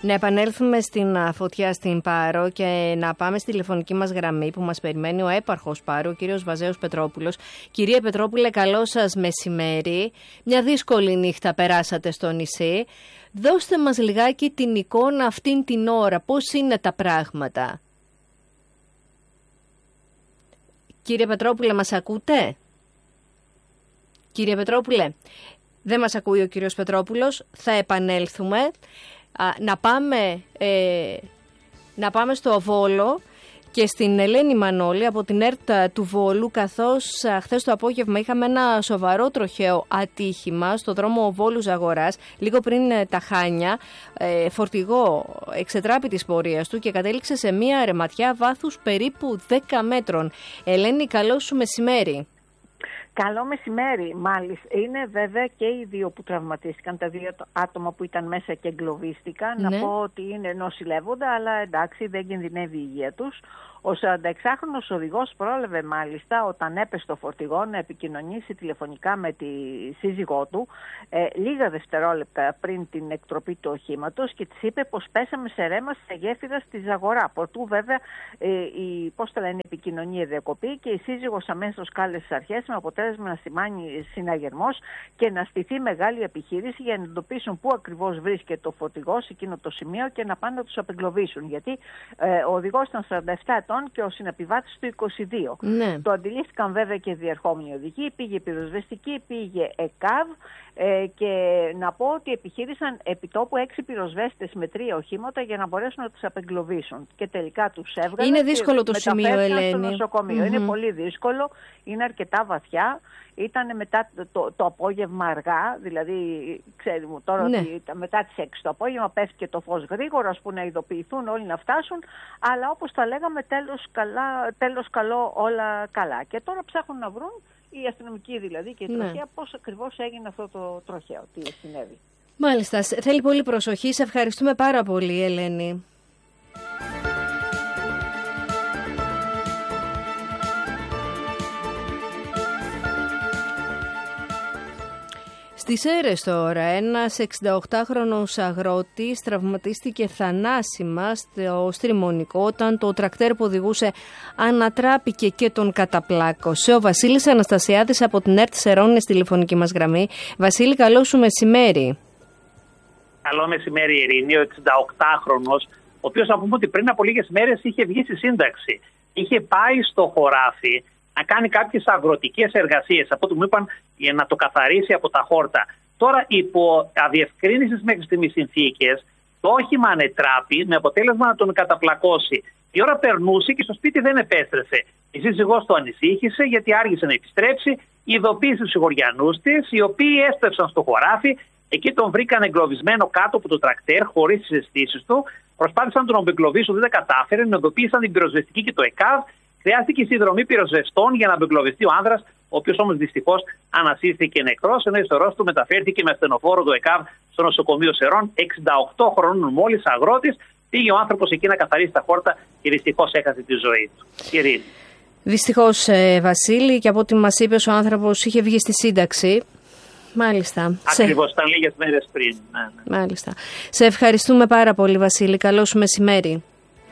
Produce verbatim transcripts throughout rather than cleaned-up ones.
Να επανέλθουμε στην φωτιά στην Πάρο και να πάμε στη τηλεφωνική μας γραμμή που μας περιμένει ο έπαρχος Πάρου, ο κύριος Βαζέος Πετρόπουλος. Κυρία Πετρόπουλε, καλό σας μεσημέρι. Μια δύσκολη νύχτα περάσατε στο νησί. Δώστε μας λιγάκι την εικόνα αυτήν την ώρα. Πώς είναι τα πράγματα? Κύριε Πετρόπουλε, μας ακούτε? Κύριε Πετρόπουλε, δεν μας ακούει ο κύριος Πετρόπουλος. Θα επανέλθουμε. Α, να, πάμε, ε, να πάμε στο Βόλο και στην Ελένη Μανώλη από την ΕΡΤ του Βόλου, καθώς α, χθες το απόγευμα είχαμε ένα σοβαρό τροχαίο ατύχημα στο δρόμο Βόλου Ζαγοράς, λίγο πριν ε, τα Χάνια. Ε, φορτηγό εξετράπη της πορείας του και κατέληξε σε μία ρεματιά βάθους περίπου δέκα μέτρων. Ελένη, καλό σου μεσημέρι. Καλό μεσημέρι, μάλιστα. Είναι βέβαια και οι δύο που τραυματίστηκαν, τα δύο άτομα που ήταν μέσα και εγκλωβίστηκαν. Ναι. Να πω ότι είναι νοσηλεύοντα, αλλά εντάξει, δεν κινδυνεύει η υγεία τους. Ο σαρανταεξάχρονος οδηγός πρόλαβε μάλιστα όταν έπεσε στο φορτηγό να επικοινωνήσει τηλεφωνικά με τη σύζυγό του ε, λίγα δευτερόλεπτα πριν την εκτροπή του οχήματος και της είπε πως πέσαμε σε ρέμα σε γέφυρα στη Ζαγορά. Προτού βέβαια ε, η, πώς το λένε, η επικοινωνία διακοπή και η σύζυγος αμέσως κάλεσε τις αρχές με αποτέλεσμα να σημάνει συναγερμός και να στηθεί μεγάλη επιχείρηση για να εντοπίσουν πού ακριβώς βρίσκεται ο φορτηγός σε εκείνο το σημείο και να πάνε να τους απεγκλωβίσουν. Γιατί ε, ο οδηγός ήταν σαράντα επτά ετών και ο συναπιβάτης του είκοσι δύο. Ναι. Το αντιλήφθηκαν βέβαια και διερχόμενοι οδηγοί, πήγε πυροσβεστική, πήγε ΕΚΑΒ ε, και να πω ότι επιχείρησαν επιτόπου έξι πυροσβέστες με τρία οχήματα για να μπορέσουν να τους απεγκλωβίσουν. Και τελικά τους έβγαλαν. Είναι δύσκολο το σημείο, Ελένη. Στο νοσοκομείο. Mm-hmm. Είναι πολύ δύσκολο, είναι αρκετά βαθιά. Ήταν μετά το, το, το απόγευμα αργά, δηλαδή ξέρουμε τώρα ναι. ότι μετά τις έξι το απόγευμα πέφτει και το φως γρήγορα, ας πούμε, να ειδοποιηθούν όλοι να φτάσουν, αλλά όπως τα λέγαμε τέλος, καλά, τέλος καλό, όλα καλά. Και τώρα ψάχνουν να βρουν, οι αστυνομικοί δηλαδή και η ναι. τροχέα, πώς ακριβώς έγινε αυτό το τροχαίο, τι συνέβη. Μάλιστα, θέλει πολύ προσοχή, σε ευχαριστούμε πάρα πολύ, Ελένη. Στις Σέρρες τώρα, ένας εξηνταοκτάχρονος αγρότης τραυματίστηκε θανάσιμα στο Στριμονικό όταν το τρακτέρ που οδηγούσε ανατράπηκε και τον καταπλάκωσε. Ο Βασίλης Αναστασιάδης από την ΕΡΤ Σερών είναι στη τηλεφωνική μας γραμμή. Βασίλη, καλό σου μεσημέρι. Καλό μεσημέρι, Ειρήνη. Ο εξηνταοκτάχρονος, ο οποίος να πούμε ότι πριν από λίγες μέρες είχε βγει στη σύνταξη. Είχε πάει στο χωράφι να κάνει κάποιες αγροτικές εργασίες, από ό,τι μου είπαν, για να το καθαρίσει από τα χόρτα. Τώρα, υπό αδιευκρίνησης μέχρι στιγμής συνθήκες, το όχημα ανετράπη με αποτέλεσμα να τον καταπλακώσει. Η ώρα περνούσε και στο σπίτι δεν επέστρεφε. Η σύζυγός του ανησύχησε γιατί άργησε να επιστρέψει, ειδοποίησε τους σιγουριανούς της, οι οποίοι έστρεψαν στο χωράφι. Εκεί τον βρήκαν εγκλωβισμένο κάτω από το τρακτέρ, χωρίς τις αισθήσεις του. Προσπάθησαν να τον απεγκλωβίσουν, δεν τα κατάφεραν, ειδοποίησαν την πυροσβεστική και το ΕΚΑΒ. Χρειάστηκε η συνδρομή πυροσβεστών για να απεγκλωβιστεί ο άνδρας, ο οποίος όμως δυστυχώς ανασύρθηκε νεκρός, ενώ η ιστορός του μεταφέρθηκε με ασθενοφόρο του ΕΚΑΒ στο νοσοκομείο Σερών. εξήντα οκτώ χρονών μόλις αγρότης, πήγε ο άνθρωπος εκεί να καθαρίσει τα χόρτα και δυστυχώς έχασε τη ζωή του. Ειρήνη. Δυστυχώς, ε, Βασίλη, και από ό,τι μας είπες, ο άνθρωπος είχε βγει στη σύνταξη. Μάλιστα. Ακριβώς, ήταν λίγες μέρες πριν. Ναι, ναι. Μάλιστα. Σε ευχαριστούμε πάρα πολύ, Βασίλη. Καλό σου μεσημέρι.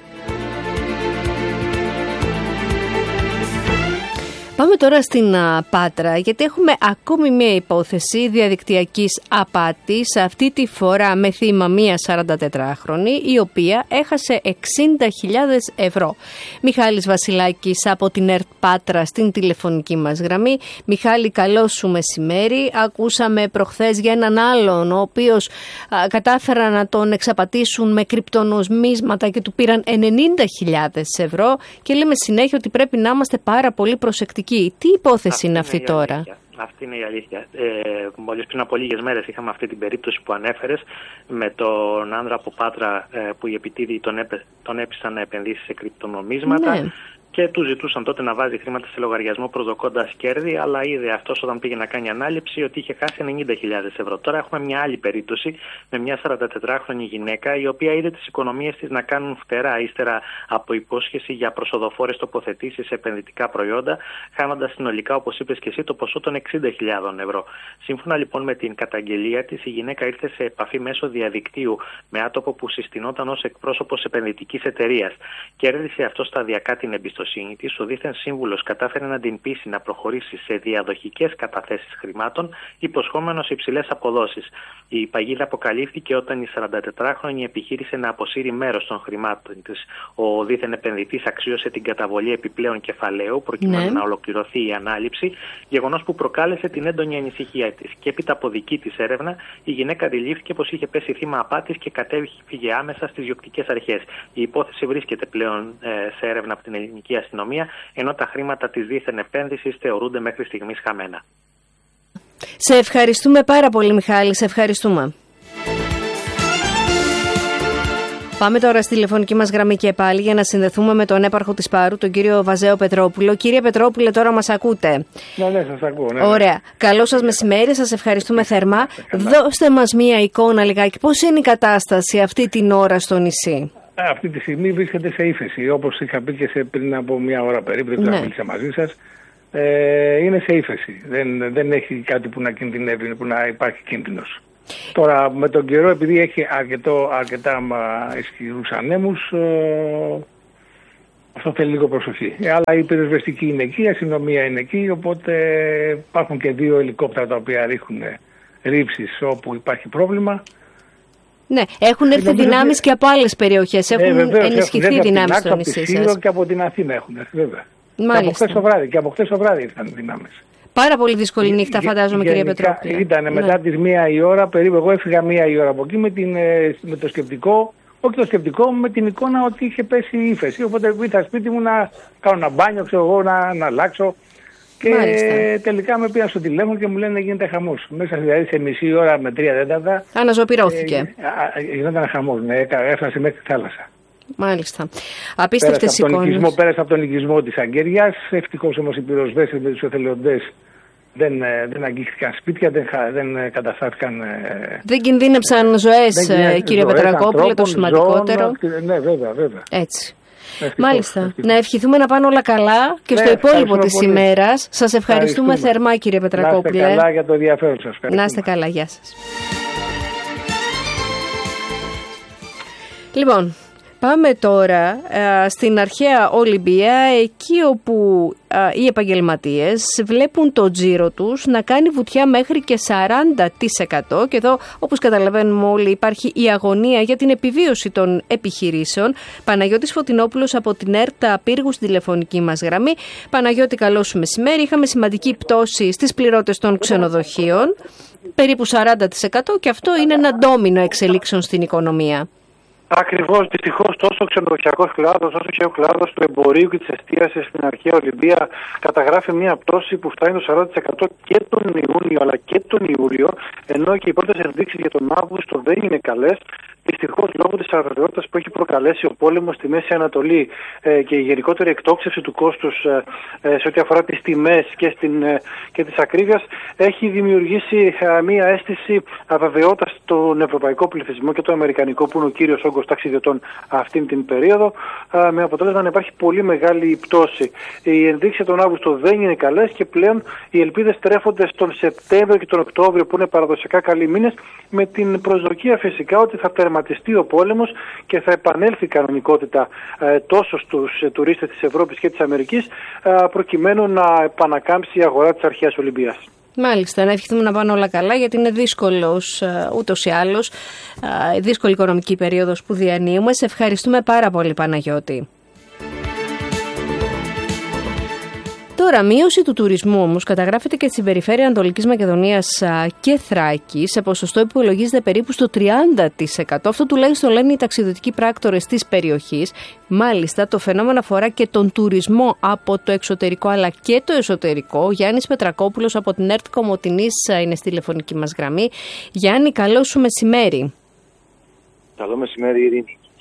Πάμε τώρα στην α, Πάτρα, γιατί έχουμε ακόμη μία υπόθεση διαδικτυακής απάτης, αυτή τη φορά με θύμα μία σαραντατετράχρονη, η οποία έχασε εξήντα χιλιάδες ευρώ. Μιχάλης Βασιλάκης από την ΕΡΤ Πάτρα στην τηλεφωνική μας γραμμή. Μιχάλη, καλό σου μεσημέρι. Ακούσαμε προχθές για έναν άλλον, ο οποίος α, κατάφεραν να τον εξαπατήσουν με κρυπτονομίσματα και του πήραν ενενήντα χιλιάδες ευρώ και λέμε συνέχεια ότι πρέπει να είμαστε πάρα πολύ προσεκτικοί. Τι υπόθεση αυτή είναι αυτή τώρα? Αλήθεια. Αυτή είναι η αλήθεια. Ε, μόλις πριν από λίγες μέρες είχαμε αυτή την περίπτωση που ανέφερες με τον άνδρα από Πάτρα ε, που οι επιτίδιοι τον, έπε, τον έπεισαν να επενδύσει σε κρυπτονομίσματα. Ναι. και του ζητούσαν τότε να βάζει χρήματα σε λογαριασμό προσδοκώντας κέρδη, αλλά είδε αυτός όταν πήγε να κάνει ανάληψη ότι είχε χάσει ενενήντα χιλιάδες ευρώ. Τώρα έχουμε μια άλλη περίπτωση με μια σαραντατετράχρονη γυναίκα, η οποία είδε τις οικονομίες της να κάνουν φτερά ύστερα από υπόσχεση για προσοδοφόρες τοποθετήσεις σε επενδυτικά προϊόντα, χάνοντας συνολικά, όπως είπες και εσύ, το ποσό των εξήντα χιλιάδων ευρώ. Σύμφωνα λοιπόν με την καταγγελία της, η γυναίκα ήρθε σε επαφή μέσω διαδικτύου με άτομο που συστηνόταν ως εκπρόσωπος επενδυτικής εταιρείας. Κέρδισε αυτό σταδιακά την εμπιστοσύνη της. Ο δίθεν σύμβουλος κατάφερε να την πείσει να προχωρήσει σε διαδοχικές καταθέσεις χρημάτων, υποσχόμενος υψηλές αποδόσεις. Η παγίδα αποκαλύφθηκε όταν η σαραντατετράχρονη επιχείρησε να αποσύρει μέρος των χρημάτων της. Ο δίθεν επενδυτής αξίωσε την καταβολή επιπλέον κεφαλαίου προκειμένου ναι. να ολοκληρωθεί η ανάληψη, γεγονός που προκάλεσε την έντονη ανησυχία της. Και έπειτα από δική της έρευνα, η γυναίκα αντιλήφθηκε πως είχε πέσει θύμα απάτης και κατέφυγε άμεσα στις διοκτικές αρχές. Η υπόθεση βρίσκεται πλέον ε, σε έρευνα από την ελληνική αστυνομία, ενώ τα χρήματα της δίθεν επένδυσης θεωρούνται μέχρι στιγμής χαμένα. Σε ευχαριστούμε πάρα πολύ, Μιχάλη, σε ευχαριστούμε. Πάμε τώρα στη τηλεφωνική μας γραμμή και πάλι για να συνδεθούμε με τον έπαρχο της Πάρου, τον κύριο Βαζέο Πετρόπουλο. Κύριε Πετρόπουλε, τώρα μας ακούτε? Ναι, ναι, σας ακούω. Ναι, ναι. Ωραία. Καλό σας μεσημέρι, σας ευχαριστούμε θερμά. Δώστε μας μία εικόνα λιγάκι. Πώς είναι η κατάσταση αυτή την ώρα στο νησί? Αυτή τη στιγμή βρίσκεται σε ύφεση. Όπως είχα πει και σε πριν από μία ώρα περίπου, δεν ναι. μίλησα μαζί σας. Ε, είναι σε ύφεση. Δεν, δεν έχει κάτι που να κινδυνεύει, που να υπάρχει κίνδυνος. Τώρα με τον καιρό, επειδή έχει αρκετό, αρκετά ισχυρούς ανέμους, ε, αυτό θέλει λίγο προσοχή. Ε, αλλά η πυροσβεστική είναι εκεί, η αστυνομία είναι εκεί, οπότε υπάρχουν και δύο ελικόπτερα τα οποία ρίχνουν ρήψεις όπου υπάρχει πρόβλημα. Ναι, έχουν έρθει δυνάμεις και από άλλες περιοχές, έχουν ε, βεβαίως, ενισχυθεί οι δυνάμεις στο νησί σας. Από και από την Αθήνα έχουν έρθει, βέβαια. Και από χθες το βράδυ, και από χθες το βράδυ ήρθαν δυνάμεις. Πάρα πολύ δύσκολη νύχτα, φαντάζομαι, κυρία Πετρόπουλε. Ήταν ναι. μετά τις μία η ώρα, περίπου εγώ έφυγα μία η ώρα από εκεί με, την, με το σκεπτικό, όχι το σκεπτικό, με την εικόνα ότι είχε πέσει η ύφεση. Οπότε ήρθα σπίτι μου να κάνω ένα μπάνιο, ξέρω εγώ, να, να αλλάξω. Και Μάλιστα. τελικά με πήραν στο τηλέφωνο και μου λένε γίνεται χαμός. Μέσα δηλαδή σε μισή ώρα με τρία τέταρτα. Αναζωπυρώθηκε. Ε, γινόταν χαμός, ναι, έφτασε μέχρι τη θάλασσα. Μάλιστα. Απίστευτες εικόνες. Πέρασε από τον οικισμό της Αγγέριας. Ευτυχώς όμως οι πυροσβέστες με τους εθελοντές δεν, δεν αγγίχθηκαν σπίτια, δεν, δεν καταστάθηκαν. Δεν κινδύνεψαν ζωές, κύριε Πετρακόπουλε, το σημαντικότερο. Ζώων, ναι, βέβαια, βέβαια. Έτσι. Ευτυχώς, Μάλιστα. Ευτυχώς. Να ευχηθούμε να πάνε όλα καλά και ναι, στο υπόλοιπο της ημέρας. Σας ευχαριστούμε θερμά, κύριε Πετρακόπουλε. Να είστε καλά για το ενδιαφέρον σας. Να είστε καλά, γεια σας. Λοιπόν, πάμε τώρα α, στην αρχαία Ολυμπία, εκεί όπου α, οι επαγγελματίες βλέπουν το τζίρο τους να κάνει βουτιά μέχρι και σαράντα τοις εκατό και εδώ, όπως καταλαβαίνουμε όλοι, υπάρχει η αγωνία για την επιβίωση των επιχειρήσεων. Παναγιώτης Φωτεινόπουλος από την ΕΡΤΑ πύργου στην τηλεφωνική μας γραμμή. Παναγιώτη, καλό σου μεσημέρι. Είχαμε σημαντική πτώση στις πληρώτες των ξενοδοχείων, περίπου σαράντα τοις εκατό, και αυτό είναι ένα ντόμινο εξελίξεων στην οικονομία. Ακριβώς, δυστυχώς τόσο ο ξενοδοχειακός κλάδος όσο και ο κλάδος του εμπορίου και της εστίασης στην αρχαία Ολυμπία καταγράφει μια πτώση που φτάνει το σαράντα τοις εκατό και τον Ιούνιο αλλά και τον Ιούλιο, ενώ και οι πρώτες ενδείξεις για τον Αύγουστο δεν είναι καλές. Δυστυχώς, λόγω της αβεβαιότητας που έχει προκαλέσει ο πόλεμος στη Μέση Ανατολή ε, και η γενικότερη εκτόξευση του κόστους ε, ε, σε ό,τι αφορά τις τιμές και, στην, ε, και της ακρίβειας, έχει δημιουργήσει ε, μία αίσθηση αβεβαιότητας στον ευρωπαϊκό πληθυσμό και το αμερικανικό, που είναι ο κύριος όγκος ταξιδιωτών αυτήν την περίοδο, ε, με αποτέλεσμα να υπάρχει πολύ μεγάλη πτώση. Οι ενδείξεις τον Αύγουστο δεν είναι καλές και πλέον οι ελπίδες τρέφονται στον Σεπτέμβριο και τον Οκτώβριο, που είναι παραδοσιακά καλοί μήνες, με την προσδοκία φυσικά ότι θα τερματιστεί ο πόλεμος και θα επανέλθει η κανονικότητα ε, τόσο στους ε, τουρίστες της Ευρώπης και της Αμερικής, ε, προκειμένου να επανακάμψει η αγορά της αρχαίας Ολυμπίας. Μάλιστα, να ευχηθούμε να πάνε όλα καλά, γιατί είναι δύσκολος ούτως ή άλλως, δύσκολη οικονομική περίοδος που διανύουμε. Σε ευχαριστούμε πάρα πολύ, Παναγιώτη. Τώρα, μείωση του τουρισμού όμως καταγράφεται και στην περιφέρεια Ανατολικής Μακεδονίας και Θράκης, σε ποσοστό που υπολογίζεται περίπου στο τριάντα τοις εκατό. Αυτό τουλάχιστον λένε οι ταξιδιωτικοί πράκτορες της περιοχής. Μάλιστα, το φαινόμενο αφορά και τον τουρισμό από το εξωτερικό αλλά και το εσωτερικό. Ο Γιάννης Πετρακόπουλος από την ΕΡΤ Κομοτηνής είναι στη τηλεφωνική μας γραμμή. Γιάννη, καλό σου μεσημέρι. Καλό μεσημέρι, Ειρήνη.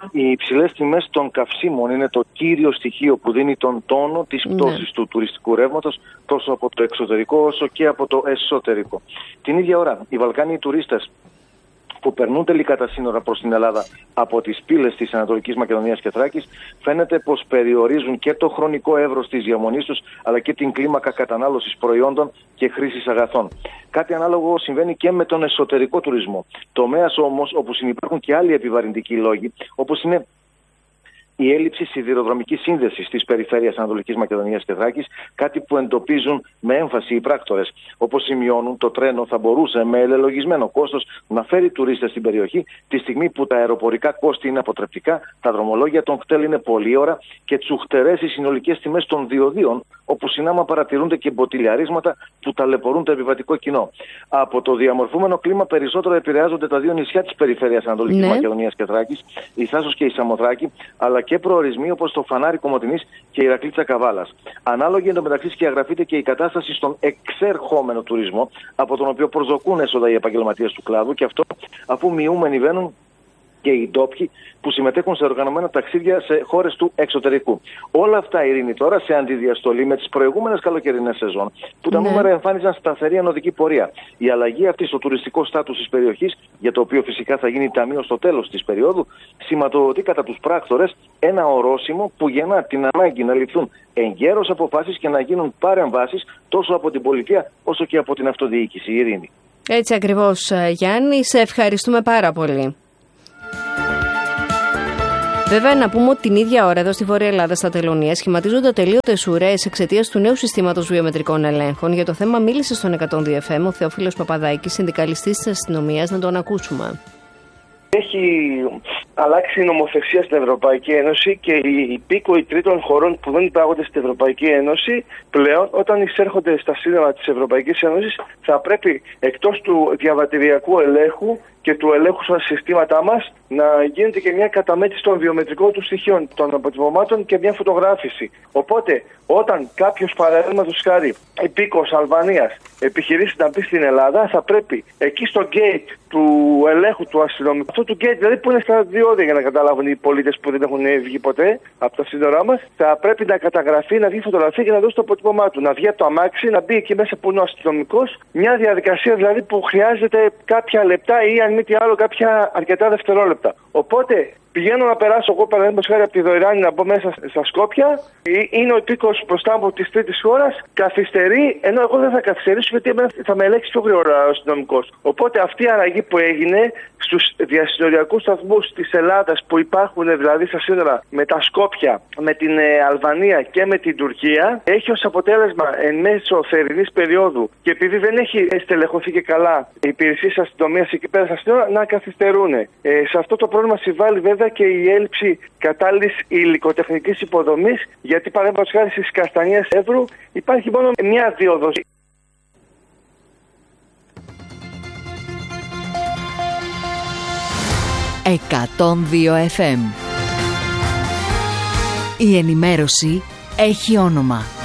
Οι υψηλές τιμές των καυσίμων είναι το κύριο στοιχείο που δίνει τον τόνο της πτώσης ναι. του τουριστικού ρεύματος, τόσο από το εξωτερικό όσο και από το εσωτερικό. Την ίδια ώρα, οι Βαλκάνιοι τουρίστες που περνούν τελικά τα σύνορα προς την Ελλάδα από τις πύλες της Ανατολικής Μακεδονίας και Θράκης, φαίνεται πως περιορίζουν και το χρονικό εύρος της διαμονής τους, αλλά και την κλίμακα κατανάλωσης προϊόντων και χρήσης αγαθών. Κάτι ανάλογο συμβαίνει και με τον εσωτερικό τουρισμό. Τομέας όμως όπου συνυπάρχουν και άλλοι επιβαρυντικοί λόγοι, όπως είναι η έλλειψη σιδηροδρομικής σύνδεσης της περιφέρειας Ανατολικής Μακεδονίας και Θράκης, κάτι που εντοπίζουν με έμφαση οι πράκτορες. Όπως σημειώνουν, το τρένο θα μπορούσε με ελελογισμένο κόστος να φέρει τουρίστες στην περιοχή, τη στιγμή που τα αεροπορικά κόστη είναι αποτρεπτικά, τα δρομολόγια των κτέλ είναι πολλή ώρα και τσουχτερές οι συνολικές τιμές των διοδίων, όπου συνάμα παρατηρούνται και μποτιλιαρίσματα που ταλαιπωρούν το επιβατικό κοινό. Από το διαμορφούμενο κλίμα περισσότερο επηρεάζονται τα δύο νησιά της περιφέρειας Ανατολικής ναι. Μακεδονίας και Θράκης, η Θάσος και η Σαμοθράκη, αλλά και προορισμοί όπως το Φανάρι Κομοτηνής και η Ηρακλήτσα Καβάλας. Ανάλογη εντωμεταξύ σκιαγραφείται και η κατάσταση στον εξερχόμενο τουρισμό, από τον οποίο προσδοκούν έσοδα οι επαγγελματίες του κλάδου, και αυτό αφού μειούμενοι βαίνουν και οι ντόπιοι που συμμετέχουν σε οργανωμένα ταξίδια σε χώρες του εξωτερικού. Όλα αυτά, Ειρήνη, τώρα σε αντιδιαστολή με τις προηγούμενες καλοκαιρινές σεζόν, που τα ναι. νούμερα εμφάνιζαν σταθερή ανωδική πορεία. Η αλλαγή αυτή στο τουριστικό στάτους της περιοχής, για το οποίο φυσικά θα γίνει ταμείο στο τέλος της περίοδου, σηματοδοτεί κατά τους πράκτορες ένα ορόσημο που γεννά την ανάγκη να ληφθούν εγκαίρως αποφάσεις και να γίνουν παρεμβάσεις τόσο από την πολιτεία όσο και από την αυτοδιοίκηση. Ειρήνη. Έτσι ακριβώς, Γιάννη, σε ευχαριστούμε πάρα πολύ. Βέβαια, να πούμε ότι την ίδια ώρα εδώ στη Βόρεια Ελλάδα, στα Τελωνία, σχηματίζονται ατελείωτες ουρές εξαιτίας του νέου συστήματος βιομετρικών ελέγχων. Για το θέμα μίλησε στον εκατόν δύο εφ εμ ο Θεόφιλος Παπαδάκης, συνδικαλιστής της αστυνομίας. Να τον ακούσουμε. Έχει αλλάξει η νομοθεσία στην Ευρωπαϊκή Ένωση και οι υπήκοοι τρίτων χωρών που δεν υπάγονται στην Ευρωπαϊκή Ένωση πλέον, όταν εισέρχονται στα σύνορα της Ευρωπαϊκής Ένωσης, θα πρέπει εκτός του διαβατηριακού ελέγχου και του ελέγχου στα συστήματά μας να γίνεται και μια καταμέτρηση των βιομετρικών του στοιχείων, των αποτυπωμάτων και μια φωτογράφηση. Οπότε, όταν κάποιος, παραδείγματος χάρη, υπήκος Αλβανίας επιχειρήσει να μπει στην Ελλάδα, θα πρέπει εκεί στο gate του ελέγχου του αστυνομικού, αυτό του gate δηλαδή που είναι στα διόδια, για να καταλάβουν οι πολίτες που δεν έχουν βγει ποτέ από τα σύνορά μας, θα πρέπει να καταγραφεί, να βγει φωτογραφία και να δώσει το αποτύπωμά του. Να βγει από το αμάξι, να μπει εκεί μέσα που είναι ο αστυνομικός. Μια διαδικασία δηλαδή που χρειάζεται κάποια λεπτά ή αν μη τι άλλο κάποια αρκετά δευτερόλεπτα. Οπότε πηγαίνω να περάσω εγώ, παραδείγματος χάρη, από τη Δωρεάνη να μπω μέσα στα Σκόπια, είναι ο υπήκος μπροστά από τη τρίτη χώρα, καθυστερεί, ενώ εγώ δεν θα καθυστερήσω γιατί εμένα θα με ελέγξει πιο γρήγορα ο αστυνομικός. Οπότε αυτή η αλλαγή που έγινε στους διασυνοριακούς σταθμούς της Ελλάδας που υπάρχουν δηλαδή στα σύνορα με τα Σκόπια, με την Αλβανία και με την Τουρκία, έχει ως αποτέλεσμα εν μέσω θερινής περίοδου και επειδή δεν έχει στελεχωθεί και καλά οι υπηρεσίες αστυνομίας εκεί πέρα στα σύνορα να καθυστερούν. Ε, σε αυτό το πρόβλημα συμβάλλει βέβαια και η έλλειψη κατάλληλης υλικοτεχνικής υποδομής, γιατί παραδείγματος χάρη στις Καστανιές Εύρου υπάρχει μόνο μια δίωδος. εκατόν δύο εφ εμ. Η ενημέρωση έχει όνομα.